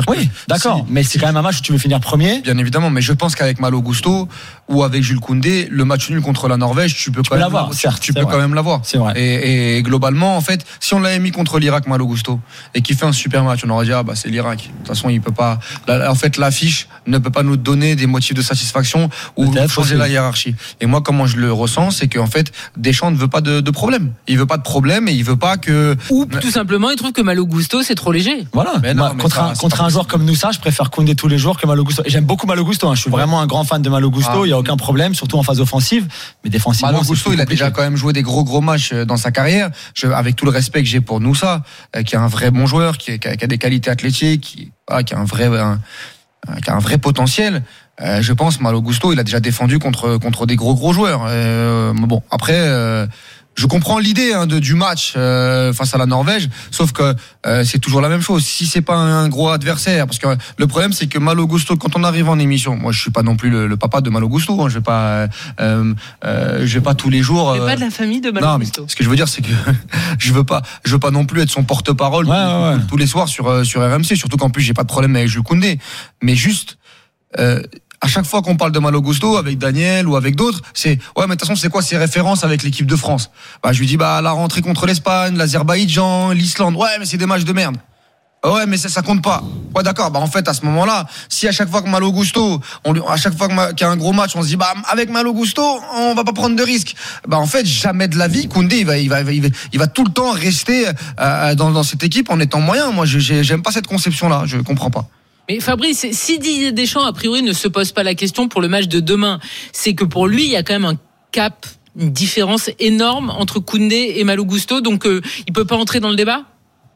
Oui, d'accord, mais c'est quand même un match où tu veux finir premier. Bien évidemment, mais je pense qu'avec Malo Gusto ou avec Jules Koundé, le match nul contre la Norvège, tu peux quand même l'avoir. C'est vrai. Et globalement, en fait, si on l'avait mis contre l'Irak, Malo Gusto, et qu'il fait un super match, on aurait dit c'est l'Irak. De toute façon, il peut pas. En fait, l'affiche ne peut pas nous donner des motifs de satisfaction ou changer la hiérarchie. Et moi, comment je le ressens, c'est qu'en fait, Deschamps ne veut pas de problème. Il veut pas de problème et il veut pas que. Ou tout simplement, il trouve que Malo Gusto c'est trop léger. Voilà. Contre un joueur comme Nusa, je préfère Koundé tous les jours que Malo Gusto. Et j'aime beaucoup Malo Gusto. Je suis vraiment un grand fan de Malo Gusto. Il y a aucun problème, surtout en phase offensive. Mais défensivement, Malo Gusto, il a déjà quand même joué des gros matchs dans sa carrière. Avec tout le respect que j'ai pour Nusa, qui est un vrai bon joueur, qui a des qualités athlétiques, qui a un vrai potentiel. Je pense Malo Gusto, il a déjà défendu contre des gros joueurs. Bon, après. Je comprends l'idée du match face à la Norvège, sauf que c'est toujours la même chose. Si c'est pas un gros adversaire, parce que le problème c'est que Malo Gusto, quand on arrive en émission, moi je suis pas non plus le papa de Malo Gusto, je vais pas tous les jours. C'est pas de la famille de Malo Gusto. Ce que je veux dire c'est que je veux pas non plus être son porte-parole tous les soirs sur RMC, surtout qu'en plus j'ai pas de problème avec Jules Koundé, mais juste. À chaque fois qu'on parle de Malo Gusto avec Daniel ou avec d'autres, c'est mais de toute façon c'est quoi ses références avec l'équipe de France? Je lui dis la rentrée contre l'Espagne, l'Azerbaïdjan, l'Islande. Ouais, mais c'est des matchs de merde. Ouais, mais ça compte pas. Ouais, d'accord. En fait, à ce moment-là, si à chaque fois que Malo Gusto, à chaque fois qu'il y a un gros match, on se dit avec Malo Gusto, on va pas prendre de risques. En fait, jamais de la vie, Koundé, il va tout le temps rester dans cette équipe en étant moyen. Moi, j'aime pas cette conception-là. Je comprends pas. Mais Fabrice, si Didier Deschamps, a priori, ne se pose pas la question pour le match de demain, c'est que pour lui, il y a quand même un cap, une différence énorme entre Koundé et Malo Gusto, donc il peut pas entrer dans le débat ?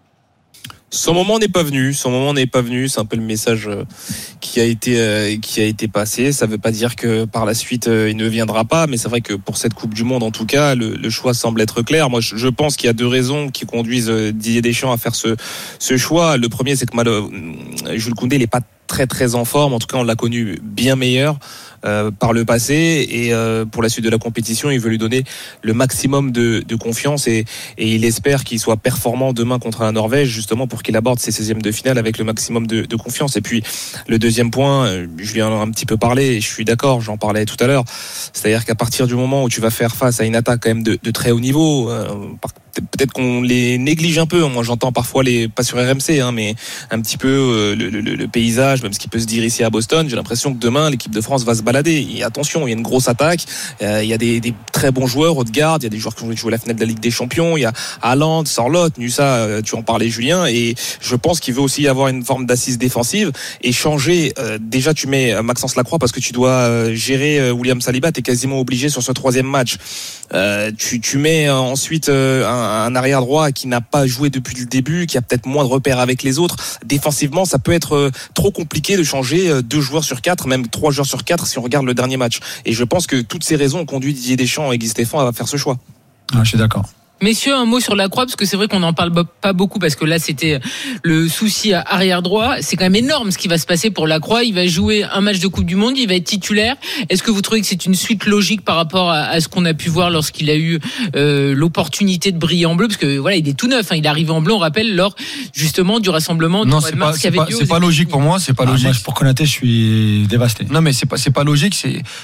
Son moment n'est pas venu. C'est un peu le message qui a été passé. Ça veut pas dire que par la suite il ne viendra pas, mais c'est vrai que pour cette Coupe du Monde, en tout cas, le choix semble être clair. Moi, je pense qu'il y a deux raisons qui conduisent Didier Deschamps à faire ce choix. Le premier, c'est que Jules Koundé, il est pas très très en forme. En tout cas, on l'a connu bien meilleur par le passé, et pour la suite de la compétition, il veut lui donner le maximum de confiance, et il espère qu'il soit performant demain contre la Norvège, justement pour qu'il aborde ses 16e de finale avec le maximum de confiance. Et puis le deuxième point, je viens un petit peu parler, et je suis d'accord, j'en parlais tout à l'heure, c'est-à-dire qu'à partir du moment où tu vas faire face à une attaque quand même de très haut niveau, peut-être qu'on les néglige un peu. Moi, j'entends parfois pas sur RMC, mais un petit peu le paysage, même ce qui peut se dire ici à Boston. J'ai l'impression que demain, l'équipe de France va se balader. Et attention, il y a une grosse attaque. Il y a des très bons joueurs haut de garde. Il y a des joueurs qui ont joué la finale de la Ligue des Champions. Il y a Haaland, Sorloth, Nusa, tu en parlais, Julien. Et je pense qu'il veut aussi avoir une forme d'assise défensive et changer. Déjà, tu mets Maxence Lacroix parce que tu dois gérer William Saliba. T'es quasiment obligé sur ce troisième match. Tu mets ensuite un arrière droit qui n'a pas joué depuis le début, qui a peut-être moins de repères avec les autres. Défensivement, ça peut être trop compliqué de changer 2 joueurs sur 4, même 3 joueurs sur 4 si on regarde le dernier match. Et je pense que toutes ces raisons ont conduit Didier Deschamps et Guy Stéphane à faire ce choix. Je suis d'accord. Messieurs, un mot sur Lacroix, parce que c'est vrai qu'on n'en parle pas beaucoup, parce que là c'était le souci à arrière droit. C'est quand même énorme ce qui va se passer pour Lacroix. Il va jouer un match de Coupe du Monde, il va être titulaire. Est-ce que vous trouvez que c'est une suite logique par rapport à ce qu'on a pu voir lorsqu'il a eu l'opportunité de briller en bleu, parce que voilà, il est tout neuf, il est arrivé en bleu, on rappelle, lors justement du rassemblement du mois de mars. C'est pas logique pour moi, c'est pas logique. Moi, pour Konaté, je suis dévasté. Non, mais c'est pas logique,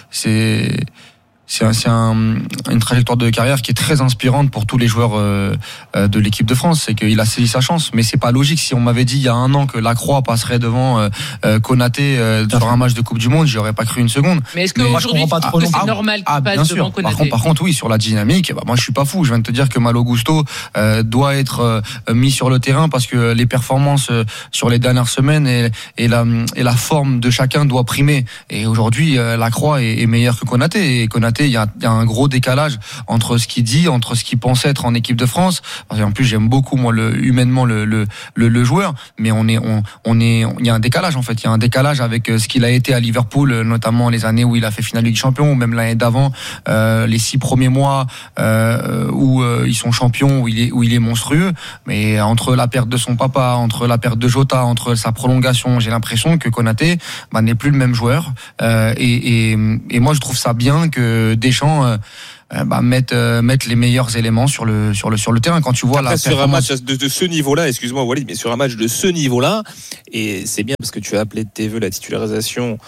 c'est une trajectoire de carrière qui est très inspirante pour tous les joueurs de l'équipe de France. C'est qu'il a saisi sa chance, mais c'est pas logique. Si on m'avait dit il y a un an que Lacroix passerait devant Konaté sur un match de Coupe du Monde, j'y aurais pas cru une seconde. Mais est-ce qu'aujourd'hui c'est normal qu'il passe devant Konaté? Par contre, oui, sur la dynamique, moi je suis pas fou. Je viens de te dire que Malo Gusto doit être mis sur le terrain parce que les performances sur les dernières semaines et la forme de chacun doit primer. Et aujourd'hui, Lacroix est meilleur que Konaté. Et Konaté, il y a un gros décalage entre ce qu'il dit, entre ce qu'il pense être en équipe de France. Parce qu'en plus, j'aime beaucoup moi humainement le joueur, mais il y a un décalage en fait. Il y a un décalage avec ce qu'il a été à Liverpool, notamment les années où il a fait finale Ligue des Champions, ou même l'année d'avant, les 6 premiers mois où ils sont champions, où il est monstrueux. Mais entre la perte de son papa, entre la perte de Jota, entre sa prolongation, j'ai l'impression que Konaté n'est plus le même joueur. Et moi, je trouve ça bien que Deschamps mettre les meilleurs éléments sur le terrain. Quand tu vois après, la sur un match de ce niveau-là, excuse-moi Walid, mais sur un match de ce niveau-là, et c'est bien parce que tu as appelé de tes vœux la titularisation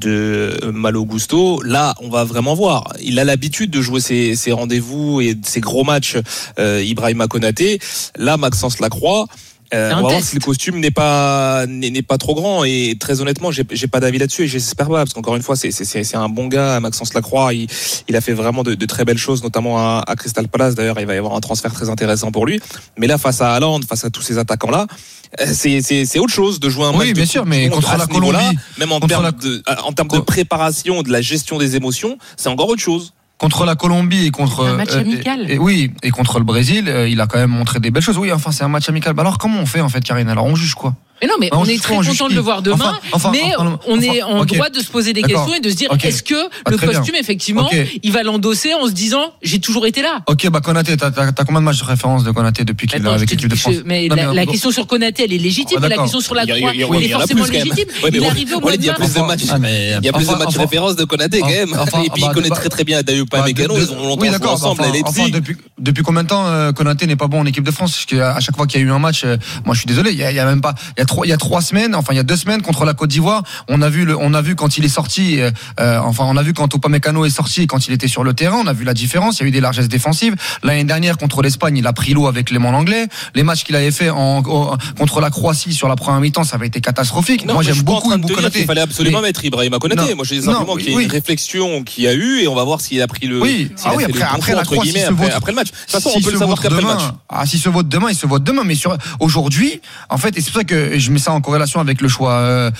de Malo Gusto, là on va vraiment voir. Il a l'habitude de jouer ses rendez-vous et ses gros matchs, Ibrahima Konaté. Là, Maxence Lacroix, on va voir si le costume n'est pas trop grand, et très honnêtement j'ai pas d'avis là-dessus, et j'espère pas, parce qu'encore une fois c'est un bon gars, Maxence Lacroix. Il a fait vraiment de très belles choses, notamment à Crystal Palace. D'ailleurs il va y avoir un transfert très intéressant pour lui, mais là face à Haaland, face à tous ces attaquants là, c'est autre chose de jouer un match. Oui, bien sûr, mais contre la Colombie, même en termes de préparation, de la gestion des émotions, c'est encore autre chose. Contre la Colombie et contre un match amical. Et contre le Brésil, il a quand même montré des belles choses. Oui, enfin c'est un match amical. Alors comment on fait en fait, Karine? Alors on juge quoi? Mais non, mais on est très content de le voir demain, mais on est en droit de se poser des questions et de se dire, est-ce que le costume, effectivement, il va l'endosser en se disant, j'ai toujours été là. Ok, Konaté, t'as combien de matchs de référence de Konaté depuis qu'il est avec l'équipe de France? Mais la question sur Konaté, elle est légitime, mais la question sur Lacroix, elle est forcément légitime. Il est arrivé au mois de mars. Il y a plus de matchs de référence de Konaté, quand même. Et puis il connaît très très bien Dayo Upamecano, ils ont longtemps joué ensemble à Leipzig. Depuis combien de temps Konaté n'est pas bon en équipe de France? Parce qu'à chaque fois qu'il y a eu un match, moi je suis désolé, il y a même pas, il y a 3 semaines, enfin il y a 2 semaines contre la Côte d'Ivoire, on a vu quand il est sorti, on a vu quand Upamecano est sorti, quand il était sur le terrain, on a vu la différence. Il y a eu des largesses défensives. L'année dernière contre l'Espagne, il a pris l'eau avec Léman Langlais. Les matchs qu'il avait fait contre la Croatie sur la première mi-temps, ça avait été catastrophique. Non, moi j'aime beaucoup Konaté. Il fallait absolument mettre Ibrahima Konaté. Moi je dis simplement qu'il y a une réflexion qu'il y a eu, et on va voir s'il a pris le. Après la Croatie, après le match. De toute façon, on peut le savoir qu'après le match. S'il se vote demain, il se vote demain. Mais aujourd'hui, en fait, et c'est pour ça que je mets ça en corrélation avec le choix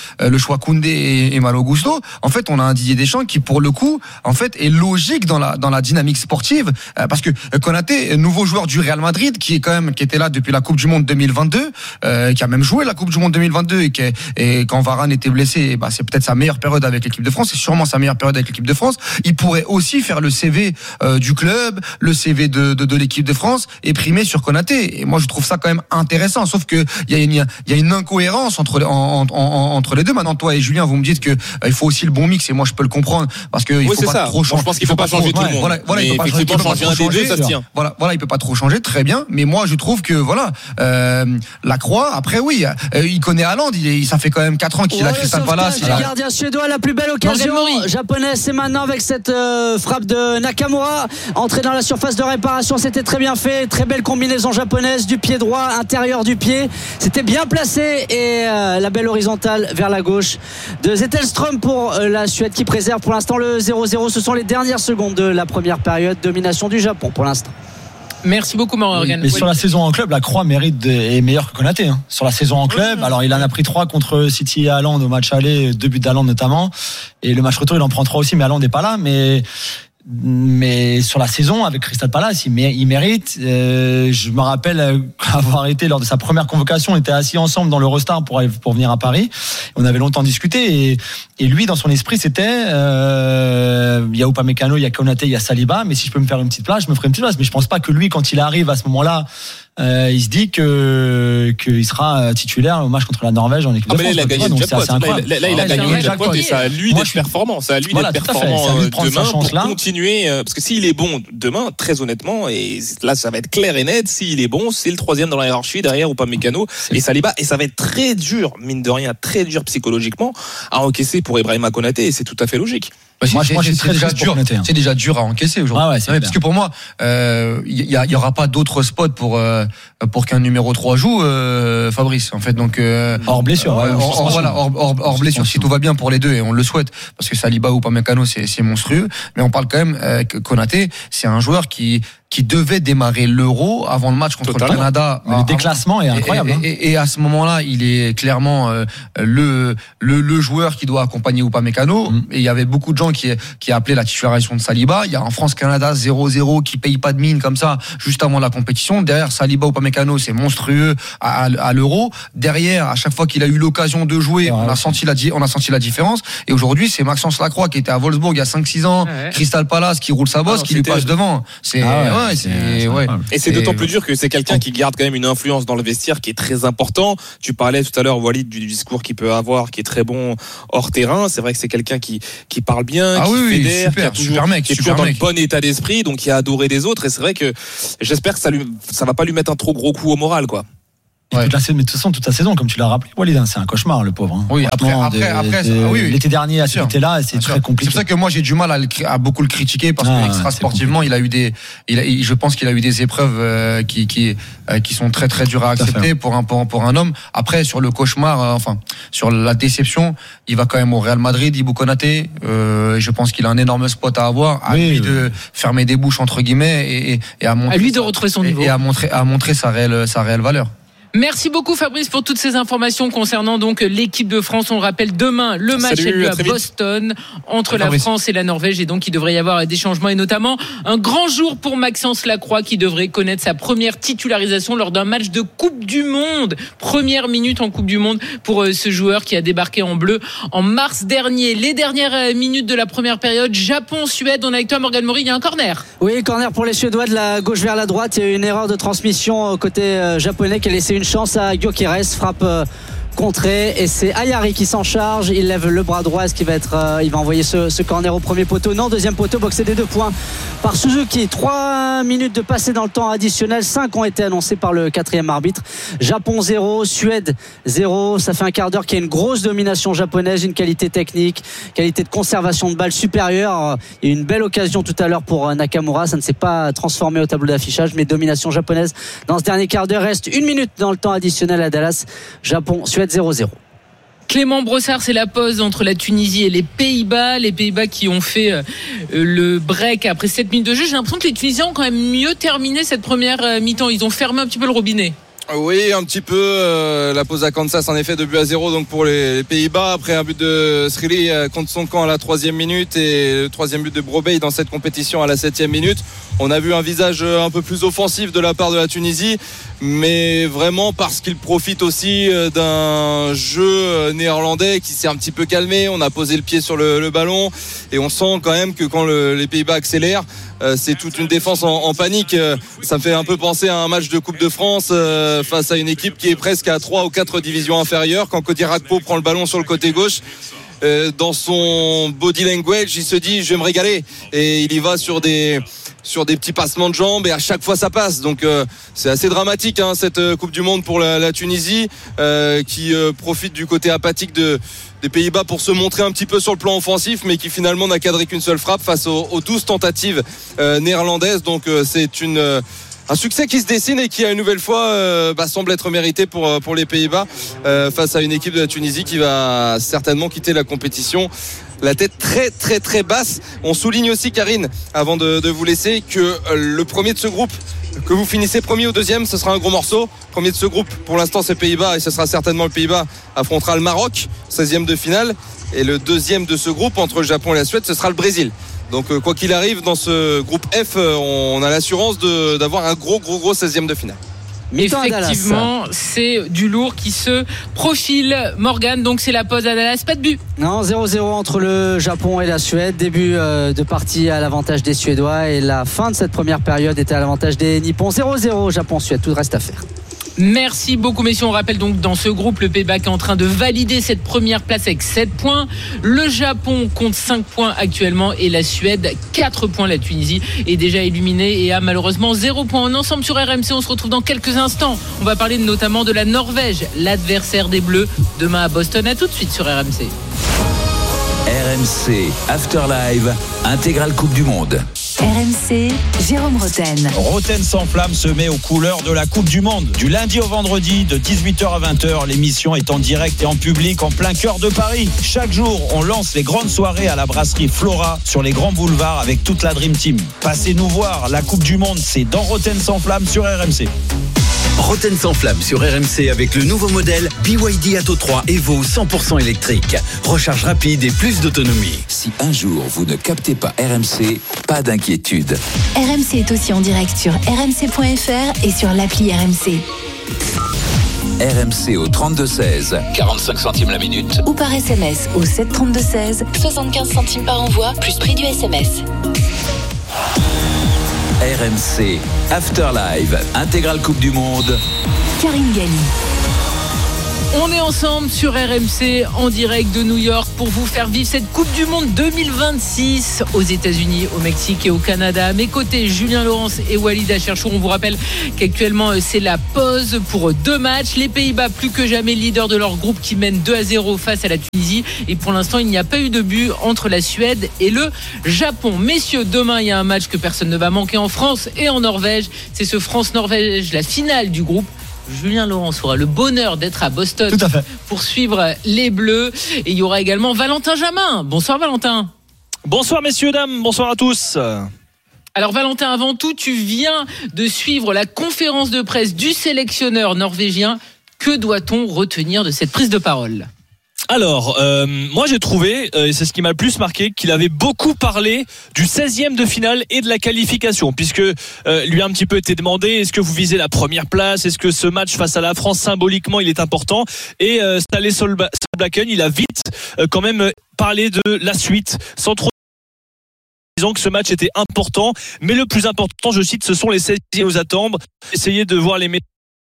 Koundé et Malo Gusto. En fait, on a un Didier Deschamps qui, pour le coup, en fait, est logique dans la dynamique sportive, parce que Konaté, nouveau joueur du Real Madrid, qui était là depuis la Coupe du Monde 2022, qui a même joué la Coupe du Monde 2022, et quand Varane était blessé, c'est peut-être sa meilleure période avec l'équipe de France. C'est sûrement sa meilleure période avec l'équipe de France. Il pourrait aussi faire le CV du club, le CV de l'équipe de France, et primer sur Konaté. Et moi, je trouve ça quand même intéressant. Sauf que il y a une incohérence entre les deux. Maintenant, toi et Julien, vous me dites que il faut aussi le bon mix, et moi je peux le comprendre, parce que il faut pas trop changer. Je pense qu'il faut pas changer tout le monde. Voilà, il peut pas changer un des deux, ça se tient. Voilà, il peut pas trop changer, très bien. Mais moi, je trouve que Lacroix, après oui, il connaît Haaland, ça fait quand même 4 ans qu'il a Crystal Palace. Le gardien suédois, la plus belle occasion japonaise, c'est maintenant avec cette frappe de Nakamura, entrée dans la surface de réparation. C'était très bien fait, très belle combinaison japonaise du pied droit, intérieur du pied. C'était bien placé, et la belle horizontale vers la gauche de Zetterström pour la Suède, qui préserve pour l'instant le 0-0. Ce sont les dernières secondes de la première période. Domination du Japon pour l'instant. Merci beaucoup, Morgan. Mais sur la saison en club, Lacroix est meilleur que Konaté. Sur la saison en club, alors il en a pris 3 contre City et Haaland au match aller, 2 buts d'Haaland notamment, et le match retour il en prend 3 aussi, mais Haaland n'est pas là. Mais sur la saison avec Crystal Palace, il mérite. Je me rappelle avoir été lors de sa première convocation, on était assis ensemble dans l'Eurostar pour venir à Paris. On avait longtemps discuté, et lui, dans son esprit, c'était il y a Upamecano, il y a Konaté, il y a Saliba, mais si je peux me faire une petite place, je me ferai une petite place. Mais je pense pas que lui, quand il arrive à ce moment-là, il se dit qu'il sera titulaire au match contre la Norvège en équipe de France. Là, il a gagné le jackpot. Là, il a gagné le jackpot, et c'est à lui d'être performant. C'est à lui d'être performant demain pour continuer. Parce que s'il est bon demain, très honnêtement, et là, ça va être clair et net, s'il est bon, c'est le 3e dans la hiérarchie derrière Upamecano et Saliba. Et ça va être très dur, mine de rien, très dur psychologiquement à encaisser pour Ibrahima Konaté, et c'est tout à fait logique. Moi, c'est déjà dur à encaisser aujourd'hui. Parce que pour moi, il y aura pas d'autres spots pour qu'un numéro 3 joue, Fabrice. En fait, donc hors blessure. Hors blessure. Si tout va bien pour les deux, et on le souhaite, parce que Saliba ou Upamecano, c'est monstrueux. Mais on parle quand même que Konaté, c'est un joueur qui devait démarrer l'Euro avant le match contre le Canada. Le déclassement est incroyable. Et à ce moment-là, il est clairement le joueur qui doit accompagner Upamecano. Et il y avait beaucoup de gens qui appelaient la titularisation de Saliba. Il y a un France-Canada 0-0 qui paye pas de mine comme ça juste avant la compétition. Derrière, Saliba ou Upamecano, c'est monstrueux à l'Euro. Derrière, à chaque fois qu'il a eu l'occasion de jouer, on a senti la différence. Et aujourd'hui, c'est Maxence Lacroix qui était à Wolfsburg il y a 5-6 ans, Crystal Palace qui roule sa bosse, qui lui passe devant. Et c'est d'autant plus dur que c'est quelqu'un qui garde quand même une influence dans le vestiaire qui est très important. Tu parlais tout à l'heure, Walid, du discours qu'il peut avoir, qui est très bon hors terrain. C'est vrai que c'est quelqu'un qui parle bien, bien, qui fédère, super, qui est toujours dans le bon état d'esprit, donc qui a adoré des autres. Et c'est vrai que j'espère que ça va pas lui mettre un trop gros coup au moral, quoi. Ouais. Mais de toute façon, toute la saison, comme tu l'as rappelé, Walid, c'est un cauchemar, le pauvre. Oui, après, l'été dernier, à cet été-là, c'est très compliqué. C'est pour ça que moi, j'ai du mal à beaucoup le critiquer parce que extra sportivement, je pense qu'il a eu des épreuves qui sont très très dures à accepter pour un homme. Après, sur le cauchemar, sur la déception, il va quand même au Real Madrid, Ibou Konaté. Je pense qu'il a un énorme spot à avoir, à lui de fermer des bouches entre guillemets et à montrer, à lui de retrouver son niveau et à montrer sa réelle valeur. Merci beaucoup Fabrice pour toutes ces informations concernant donc l'équipe de France. On le rappelle, demain le match a lieu à Boston entre la France et la Norvège et donc il devrait y avoir des changements et notamment un grand jour pour Maxence Lacroix qui devrait connaître sa première titularisation lors d'un match de Coupe du Monde. Première minute en Coupe du Monde pour ce joueur qui a débarqué en bleu en mars dernier. Les dernières minutes de la première période, Japon-Suède. On est avec toi Morgane Maury, il y a un corner. Oui, corner pour les Suédois de la gauche vers la droite. Il y a eu une erreur de transmission côté japonais qui a laissé une chance à Gyökeres, frappe contrée et c'est Ayari qui s'en charge. Il lève le bras droit. Est-ce qu'il va il va envoyer ce corner au premier poteau? Non, deuxième poteau, boxé des 2 points par Suzuki. 3 minutes de passé dans le temps additionnel. 5 ont été annoncés par le 4e arbitre. Japon 0, Suède 0. Ça fait un quart d'heure qu'il y a une grosse domination japonaise, une qualité technique, qualité de conservation de balle supérieure. Il y a eu une belle occasion tout à l'heure pour Nakamura. Ça ne s'est pas transformé au tableau d'affichage, mais domination japonaise dans ce dernier quart d'heure. Reste 1 minute dans le temps additionnel à Dallas. Japon, Suède 0-0. Clément Brossard, c'est la pause entre la Tunisie et les Pays-Bas. Les Pays-Bas qui ont fait le break après 7 minutes de jeu. J'ai l'impression que les Tunisiens ont quand même mieux terminé cette première mi-temps. Ils ont fermé un petit peu le robinet. Oui, un petit peu. La pause à Kansas, en effet, 2-0 donc pour les Pays-Bas. Après un but de Srili contre son camp à la 3e minute et le 3e but de Brobey dans cette compétition à la 7e minute. On a vu un visage un peu plus offensif de la part de la Tunisie, mais vraiment parce qu'il profite aussi d'un jeu néerlandais qui s'est un petit peu calmé. On a posé le pied sur le ballon et on sent quand même que quand les Pays-Bas accélèrent, c'est toute une défense en panique. Ça me fait un peu penser à un match de Coupe de France face à une équipe qui est presque à 3 ou 4 divisions inférieures. Quand Cody Gakpo prend le ballon sur le côté gauche, dans son body language, il se dit je vais me régaler et il y va sur des petits passements de jambes et à chaque fois ça passe. Donc c'est assez dramatique cette Coupe du Monde pour la Tunisie qui profite du côté apathique des Pays-Bas pour se montrer un petit peu sur le plan offensif, mais qui finalement n'a cadré qu'une seule frappe face aux 12 tentatives néerlandaises. Donc c'est un succès qui se dessine et qui à une nouvelle fois semble être mérité pour les Pays-Bas face à une équipe de la Tunisie qui va certainement quitter la compétition la tête très très très basse. On souligne aussi, Karine, avant de vous laisser, que le premier de ce groupe, que vous finissez premier ou deuxième, ce sera un gros morceau. Premier de ce groupe, pour l'instant c'est Pays-Bas et ce sera certainement le Pays-Bas affrontera le Maroc, 16e de finale, et le deuxième de ce groupe entre le Japon et la Suède, ce sera le Brésil. Donc quoi qu'il arrive dans ce groupe F, on a l'assurance d'avoir un gros 16e de finale. Effectivement, c'est du lourd qui se profile. Morgane, donc c'est la pause à Dallas, pas de but. Non, 0-0 entre le Japon et la Suède. Début de partie à l'avantage des Suédois et la fin de cette première période était à l'avantage des Nippons. 0-0 Japon-Suède, tout reste à faire. Merci beaucoup messieurs. On rappelle donc dans ce groupe le Pays-Bas qui est en train de valider cette première place avec 7 points. Le Japon compte 5 points actuellement et la Suède 4 points. La Tunisie est déjà éliminée et a malheureusement 0 points. En ensemble sur RMC, on se retrouve dans quelques instants. On va parler notamment de la Norvège, l'adversaire des Bleus, demain à Boston. À tout de suite sur RMC. RMC After Live, intégrale Coupe du Monde. RMC, Jérôme Roten. Roten sans flamme se met aux couleurs de la Coupe du Monde. Du lundi au vendredi, de 18h à 20h, l'émission est en direct et en public en plein cœur de Paris. Chaque jour, on lance les grandes soirées à la brasserie Flora sur les grands boulevards avec toute la Dream Team. Passez nous voir, la Coupe du Monde, c'est dans Roten sans flamme sur RMC. Roten sans flamme sur RMC avec le nouveau modèle BYD Atto 3 Evo 100% électrique. Recharge rapide et plus d'autonomie. Si un jour vous ne captez pas RMC, pas d'inquiétude. RMC est aussi en direct sur rmc.fr et sur l'appli RMC. RMC au 32-16, 45 centimes la minute. Ou par SMS au 732-16, 75 centimes par envoi, plus prix du SMS. RMC After Live, intégrale Coupe du Monde. Karine Galli. On est ensemble sur RMC en direct de New York pour vous faire vivre cette Coupe du Monde 2026 aux États-Unis, au Mexique et au Canada. À mes côtés, Julien Laurens et Walid Acharchour. On vous rappelle qu'actuellement c'est la pause pour 2 matchs. Les Pays-Bas plus que jamais leaders de leur groupe qui mènent 2-0 face à la Tunisie. Et pour l'instant, il n'y a pas eu de but entre la Suède et le Japon. Messieurs, demain il y a un match que personne ne va manquer en France et en Norvège. C'est ce France-Norvège, la finale du groupe. Julien Laurens aura le bonheur d'être à Boston pour suivre les Bleus. Et il y aura également Valentin Jamin. Bonsoir Valentin. Bonsoir messieurs, dames, bonsoir à tous. Alors Valentin, avant tout, tu viens de suivre la conférence de presse du sélectionneur norvégien. Que doit-on retenir de cette prise de parole ? Alors, moi j'ai trouvé, et c'est ce qui m'a le plus marqué, qu'il avait beaucoup parlé du 16e de finale et de la qualification, puisque lui a un petit peu été demandé, est-ce que vous visez la première place, est-ce que ce match face à la France symboliquement il est important, et Ståle Solbakken il a vite quand même parlé de la suite, sans trop disant que ce match était important, mais le plus important, je cite, ce sont les 16e qui nous attendent, essayez de voir les méthodes.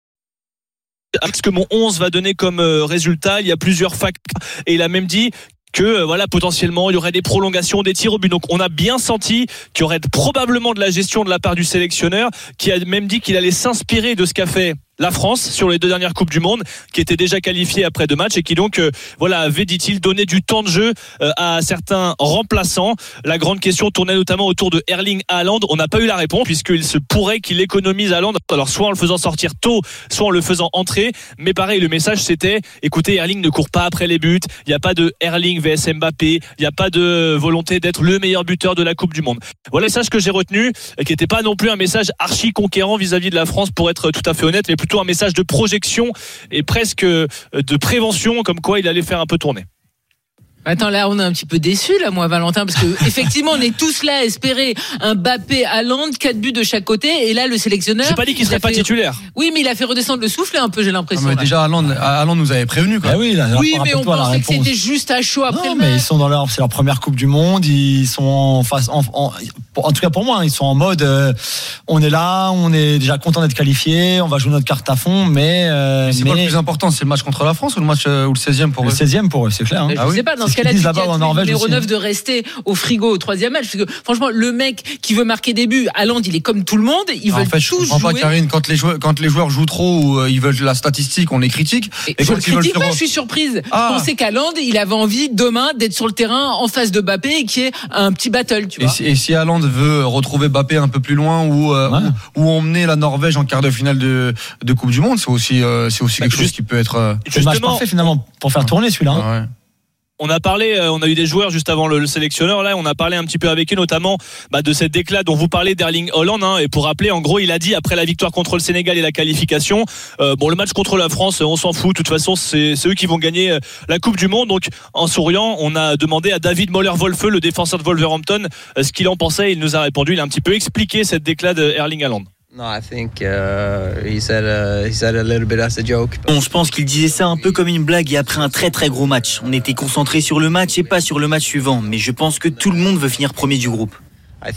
Ce que mon 11 va donner comme résultat, il y a plusieurs facteurs et il a même dit que voilà, potentiellement il y aurait des prolongations, des tirs au but. Donc on a bien senti qu'il y aurait probablement de la gestion de la part du sélectionneur, qui a même dit qu'il allait s'inspirer de ce qu'a fait la France sur les 2 dernières Coupes du Monde, qui était déjà qualifiée après 2 matchs et qui donc voilà, avait, dit-il, donné du temps de jeu à certains remplaçants. La grande question tournait notamment autour de Erling Haaland. On n'a pas eu la réponse, puisqu'il se pourrait qu'il économise Haaland, alors soit en le faisant sortir tôt, soit en le faisant entrer. Mais pareil, le message c'était, écoutez, Erling ne court pas après les buts, il n'y a pas de Erling vs Mbappé, il n'y a pas de volonté d'être le meilleur buteur de la Coupe du Monde. Voilà le message que j'ai retenu, qui n'était pas non plus un message archi conquérant vis-à-vis de la France, pour être tout à fait honnête, mais plutôt un message de projection et presque de prévention, comme quoi il allait faire un peu tourner. Attends, là, on est un petit peu déçus, là, moi, Valentin, parce que effectivement, on est tous là à espérer un Mbappé, Haaland, 4 buts de chaque côté, et là, le sélectionneur. J'ai pas dit qu'il serait pas titulaire. Oui, mais il a fait redescendre le souffle un peu, j'ai l'impression. Mais déjà, Haaland nous avait prévenu, quoi. Ah oui, mais on pensait que c'était juste à chaud après le match. Mais ils sont c'est leur première Coupe du Monde, ils sont en tout cas pour moi, ils sont en mode, on est là, on est déjà content d'être qualifié, on va jouer notre carte à fond, mais c'est quoi le plus important, c'est le match contre la France ou le match ou le 16e pour eux? Le 16e pour eux, c'est clair. Je sais pas, dans ce cas-là, tu dis à numéro 9 de rester au frigo au 3e match, parce que franchement, le mec qui veut marquer des buts, Haaland, il est comme tout le monde, ils veulent tous jouer. Je comprends pas, Karine, quand les joueurs jouent trop ou ils veulent la statistique, on les critique. Et je le critique pas, je suis surprise. On sait qu'Haaland, il avait envie demain d'être sur le terrain en face de Mbappé et qu'il y ait un petit battle, tu vois. Et si Haaland veut retrouver Mbappé un peu plus loin ou emmener la Norvège en quart de finale de Coupe du Monde, c'est aussi quelque chose qui peut être. C'est le match parfait finalement pour faire tourner celui-là. Ouais. On a eu des joueurs juste avant le sélectionneur, là, on a parlé un petit peu avec eux, notamment de cette déclat dont vous parlez d'Erling Haaland, et pour rappeler, en gros, il a dit après la victoire contre le Sénégal et la qualification, le match contre la France, on s'en fout, de toute façon, c'est eux qui vont gagner la Coupe du Monde. Donc, en souriant, on a demandé à David Moller-Wolfe, le défenseur de Wolverhampton, ce qu'il en pensait. Il nous a répondu, il a un petit peu expliqué cette déclat d'Erling Haaland. Je pense qu'il disait ça un peu comme une blague et après un très très gros match. On était concentré sur le match et pas sur le match suivant, mais je pense que tout le monde veut finir premier du groupe. Ça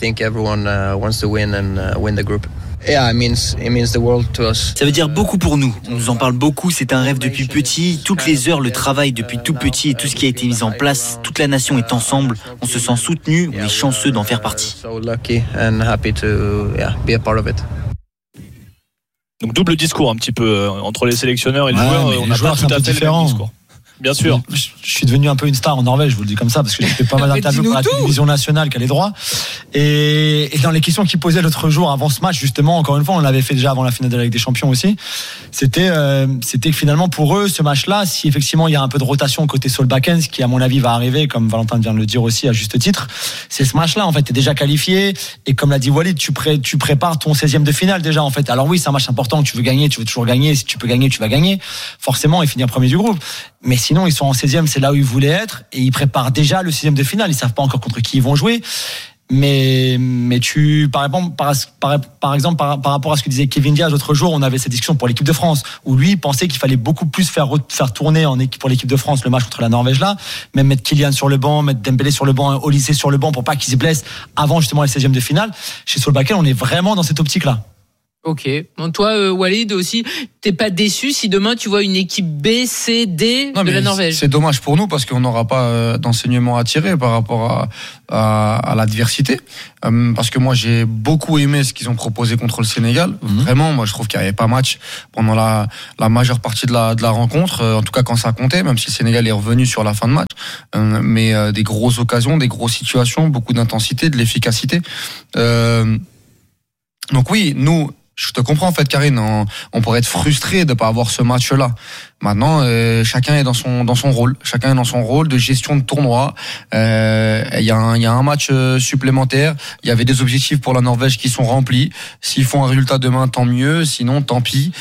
veut dire beaucoup pour nous. On nous en parle beaucoup, c'est un rêve depuis petit. Toutes les heures, le travail depuis tout petit et tout ce qui a été mis en place, toute la nation est ensemble. On se sent soutenu, on est chanceux d'en faire partie. Donc double discours un petit peu entre les sélectionneurs et les joueurs. On n'a pas tout à fait le même discours. Bien sûr. Je suis devenu un peu une star en Norvège, je vous le dis comme ça, parce que j'ai fait pas mal d'interviews pour la télévision nationale qui a les droits. Et dans les questions qu'ils posaient l'autre jour avant ce match, justement, encore une fois, on l'avait fait déjà avant la finale de la Ligue des Champions aussi. C'était que finalement pour eux, ce match-là, si effectivement il y a un peu de rotation côté Solbakken, ce qui à mon avis va arriver, comme Valentin vient de le dire aussi à juste titre, c'est ce match-là. En fait, t'es déjà qualifié et comme l'a dit Walid, tu prépares ton 16e de finale déjà. En fait, alors oui, c'est un match important, tu veux gagner, tu veux toujours gagner. Si tu peux gagner, tu vas gagner forcément et finir premier du groupe. Mais sinon, ils sont en 16e, c'est là où ils voulaient être, et ils préparent déjà le 6e de finale. Ils savent pas encore contre qui ils vont jouer. Mais par exemple, par rapport à ce que disait Kevin Diaz l'autre jour, on avait cette discussion pour l'équipe de France, où lui pensait qu'il fallait beaucoup plus faire tourner pour l'équipe de France le match contre la Norvège là, même mettre Kylian sur le banc, mettre Dembélé sur le banc, Olysée sur le banc pour pas qu'il se blesse avant justement les 16e de finale. Chez Solbakken, on est vraiment dans cette optique là. Ok. Bon, toi, Walid aussi, t'es pas déçu si demain tu vois une équipe B, C, D de la Norvège? C'est dommage pour nous parce qu'on n'aura pas d'enseignement à tirer par rapport à l'adversité. Parce que moi, j'ai beaucoup aimé ce qu'ils ont proposé contre le Sénégal. Vraiment, moi, je trouve qu'il n'y avait pas match pendant la majeure partie de la rencontre. En tout cas, quand ça comptait, même si le Sénégal est revenu sur la fin de match. Mais des grosses occasions, des grosses situations, beaucoup d'intensité, de l'efficacité. Donc oui, nous, je te comprends en fait, Karine, on pourrait être frustré de pas avoir ce match-là. Maintenant, chacun est dans son rôle, chacun est dans son rôle de gestion de tournoi. Il y a un match supplémentaire. Il y avait des objectifs pour la Norvège qui sont remplis. S'ils font un résultat demain, tant mieux. Sinon, tant pis.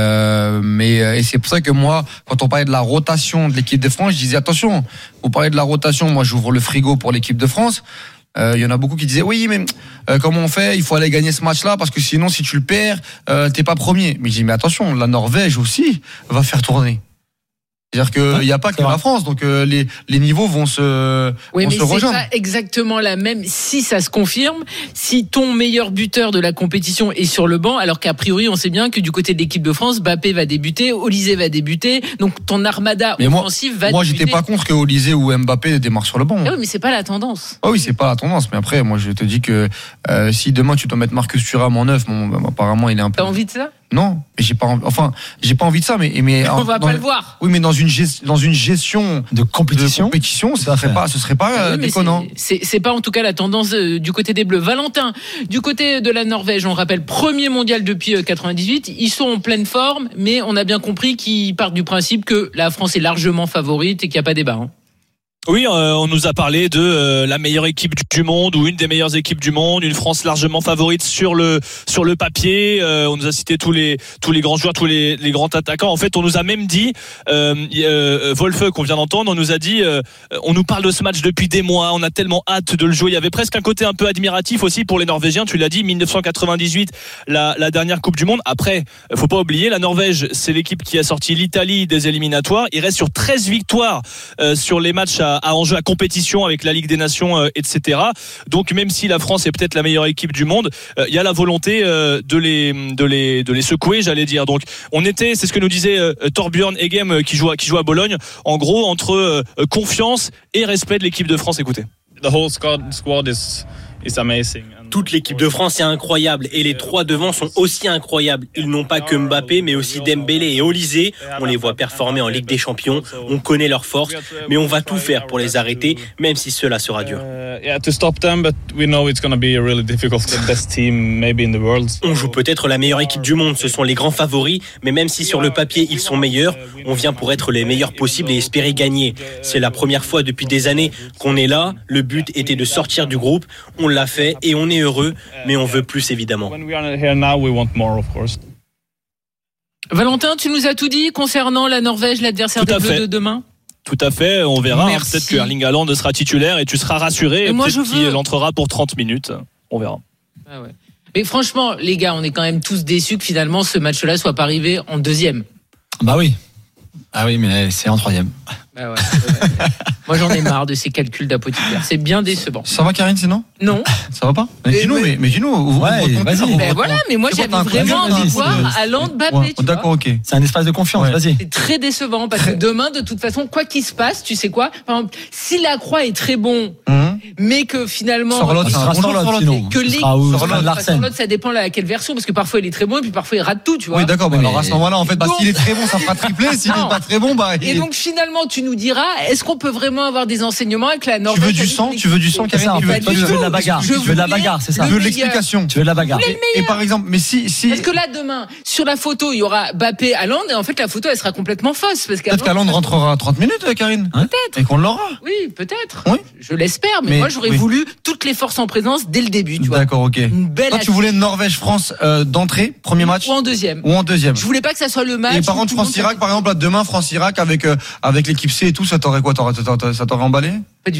Et c'est pour ça que moi, quand on parlait de la rotation de l'équipe de France, je disais attention. Vous parlez de la rotation, moi j'ouvre le frigo pour l'équipe de France. Il y en a beaucoup qui disaient oui mais comment on fait, il faut aller gagner ce match-là parce que sinon si tu le perds t'es pas premier. Mais je dis mais attention, la Norvège aussi va faire tourner. C'est-à-dire qu'il n'y a pas que la France, donc les niveaux vont se rejoindre. C'est pas exactement la même si ça se confirme, si ton meilleur buteur de la compétition est sur le banc, alors qu'a priori on sait bien que du côté de l'équipe de France, Mbappé va débuter, Olysée va débuter, donc ton armada offensive va débuter. Moi j'étais pas contre que Olysée ou Mbappé démarrent sur le banc. Ah oui, mais c'est pas la tendance. Ah oui, c'est pas la tendance, mais après moi je te dis que si demain tu dois mettre Marcus Thuram en neuf, apparemment il est un peu... T'as envie de ça? Non, mais j'ai pas envie de ça, mais on va pas le voir. Oui, mais dans une gestion de compétition, ce serait pas déconnant. C'est pas en tout cas la tendance du côté des Bleus. Valentin, du côté de la Norvège, on rappelle premier mondial depuis 98, ils sont en pleine forme, mais on a bien compris qu'ils partent du principe que la France est largement favorite et qu'il n'y a pas débat. Oui, on nous a parlé de la meilleure équipe du monde ou une des meilleures équipes du monde, une France largement favorite sur le papier. On nous a cité tous les grands joueurs, tous les grands attaquants. En fait, on nous a même dit Wolfe qu'on vient d'entendre, on nous a dit on nous parle de ce match depuis des mois, on a tellement hâte de le jouer. Il y avait presque un côté un peu admiratif aussi pour les Norvégiens, tu l'as dit, 1998, la dernière Coupe du monde. Après, faut pas oublier, la Norvège, c'est l'équipe qui a sorti l'Italie des éliminatoires. Il reste sur 13 victoires sur les matchs à enjeu à compétition avec la Ligue des Nations, etc. Donc même si la France est peut-être la meilleure équipe du monde, il y a la volonté de les secouer, j'allais dire. Donc c'est ce que nous disait Torbjørn Egem qui joue à Bologne, en gros entre confiance et respect de l'équipe de France. Écoutez. The whole squad is amazing. Toute l'équipe de France est incroyable et les trois devant sont aussi incroyables. Ils n'ont pas que Mbappé mais aussi Dembélé et Olysée. On les voit performer en Ligue des Champions, on connaît leurs forces, mais on va tout faire pour les arrêter, même si cela sera dur. On joue peut-être la meilleure équipe du monde, ce sont les grands favoris, mais même si sur le papier ils sont meilleurs, on vient pour être les meilleurs possibles et espérer gagner. C'est la première fois depuis des années qu'on est là, le but était de sortir du groupe, on l'a fait et on est heureux, mais on veut plus évidemment. Valentin, tu nous as tout dit concernant la Norvège, l'adversaire des Bleus de demain? Tout à fait, on verra. Merci. Peut-être que Erling Haaland sera titulaire et tu seras rassuré. Et peut-être qu'il entrera pour 30 minutes. On verra. Ah ouais. Mais franchement, les gars, on est quand même tous déçus que finalement ce match-là soit pas arrivé en deuxième. Bah oui. Ah oui, mais c'est en troisième. Bah ouais. Moi, j'en ai marre de ces calculs d'apothicaire. C'est bien décevant. Ça va, Karine, sinon? Non. Ça va pas? Mais dis-nous. Ouais, vas-y. Ben voilà, mais moi, j'avais vraiment envie de voir Haaland Mbappé. D'accord, ok. C'est un espace de confiance, vas-y. C'est très décevant parce que demain, de toute façon, quoi qu'il se passe, tu sais quoi? Par exemple, si Lacroix est très bon, mais que finalement. Sorloth, sinon. Que Sorloth, ça dépend à quelle version, parce que parfois il est très bon et puis parfois il rate tout, tu vois. Oui, d'accord, mais alors à ce moment-là, en fait, s'il est très bon, ça fera tripler. S'il n'est pas très bon, Et donc finalement, tu nous diras, est-ce qu'on peut vraiment avoir des enseignements avec la Norvège? Tu veux du sang, Karine? Tu veux de la bagarre. Tu veux de la bagarre, c'est ça. Tu veux de l'explication. Tu veux de la bagarre. Et par exemple, mais si. Parce que là, demain, sur la photo, il y aura Mbappé, Haaland, et en fait, la photo, elle sera complètement fausse. Peut-être qu'Haaland rentrera à 30 minutes, Karine. Peut-être. Et qu'on l'aura. Oui, peut-être. Oui. Je l'espère, mais moi, j'aurais voulu toutes les forces en présence dès le début, tu vois. D'accord, ok. Une belle. Toi, tu voulais Norvège-France d'entrée, premier match? Ou en deuxième. Je voulais pas que ça soit le match. Et par contre, France-Irak, par exemple, demain, France-Irak avec l'équipe C et tout, ça t'aurait quoi? Ça t'aurait emballé? Pas du tout.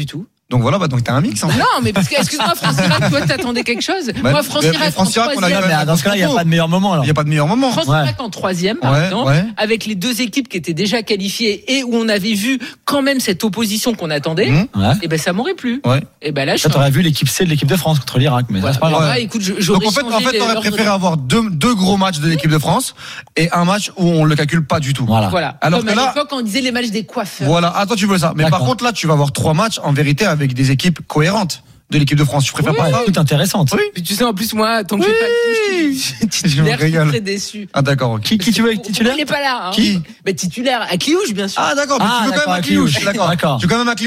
Donc voilà, donc t'as un mix. En fait. Non, mais parce que, excuse-moi, France-Irak, toi, t'attendais quelque chose. Moi, France-Irak, on arrive mais dans ce cas-là, il n'y a pas de meilleur moment. Il n'y a pas de meilleur moment. France-Irak en 3e, par exemple, avec les 2 équipes qui étaient déjà qualifiées et où on avait vu quand même cette opposition qu'on attendait, et ben ça m'aurait plu. Et ben là, t'aurais vu l'équipe C de l'équipe de France contre l'Irak, mais c'est pas grave. Écoute, donc en fait, t'aurais préféré avoir deux gros matchs de l'équipe de France et un match où on le calcule pas du tout. Voilà. Alors comme que à là, l'époque, on disait les matchs des coiffeurs. Voilà. Attends, tu veux ça. Mais par contre, là, tu vas avoir 3 matchs en vérité avec des équipes cohérentes de l'équipe de France. Tu préfères pas ça? Tout intéressante. Oui. Puis tu sais, en plus, moi, tant que j'ai pas le titulaire, je suis très déçu. Ah, d'accord. Qui tu veux avec titulaire? Il est pas là. Qui? Titulaire à Cliouche, bien sûr. Ah, d'accord. Mais tu veux quand même à Cliouche. D'accord. Tu veux quand même à Cliouche.